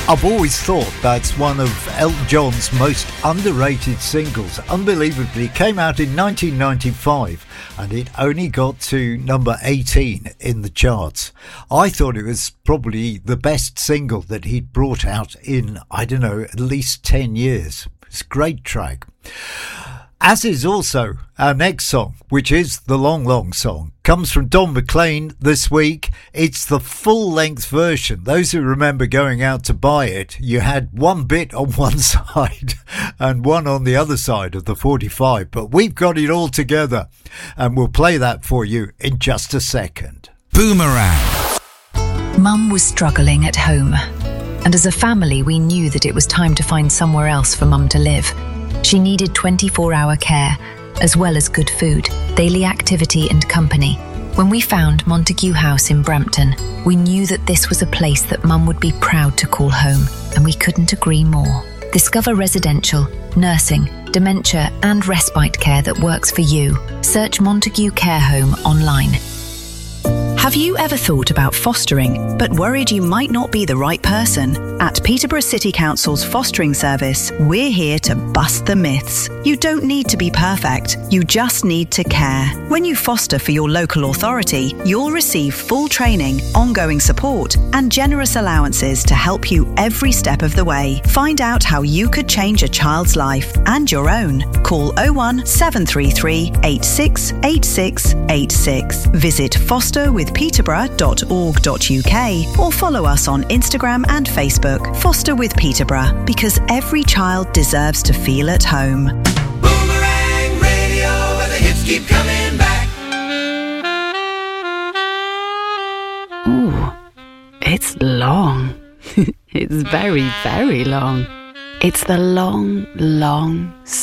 I've always thought that's one of Elton John's most underrated singles. Unbelievably, it came out in 1995 and it only got to number 18 in the charts. I thought it was probably the best single that he'd brought out in, I don't know, at least 10 years. It's a great track. As is also our next song, which is the Long Long Song. Comes from Don McLean this week. It's the full-length version. Those who remember going out to buy it, you had one bit on one side and one on the other side of the 45. But we've got it all together, and we'll play that for you in just a second. Boomerang. Mum was struggling at home, and as a family we knew that it was time to find somewhere else for Mum to live. She needed 24-hour care, as well as good food, daily activity and company. When we found Montague House in Brampton, we knew that this was a place that Mum would be proud to call home, and we couldn't agree more. Discover residential, nursing, dementia and respite care that works for you. Search Montague Care Home online. Have you ever thought about fostering, but worried you might not be the right person? At Peterborough City Council's fostering service, we're here to bust the myths. You don't need to be perfect, you just need to care. When you foster for your local authority, you'll receive full training, ongoing support, and generous allowances to help you every step of the way. Find out how you could change a child's life and your own. Call 01 733 86 86 86. Visit fosterwithpeterborough.org.uk or follow us on Instagram and Facebook. Foster with Peterborough, because every child deserves to feel at home. Boomerang Radio, where the hits keep coming back. Ooh, it's long. It's very, very long. It's the long, long